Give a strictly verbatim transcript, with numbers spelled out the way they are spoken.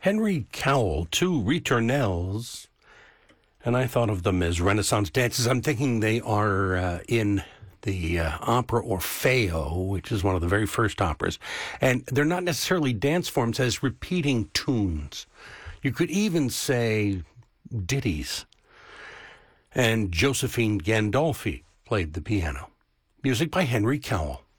Henry Cowell, two ritornelles, and I thought of them as Renaissance dances. I'm thinking they are uh, in the uh, opera Orfeo, which is one of the very first operas. And they're not necessarily dance forms as repeating tunes. You could even say ditties. And Josephine Gandolfi played the piano. Music by Henry Cowell.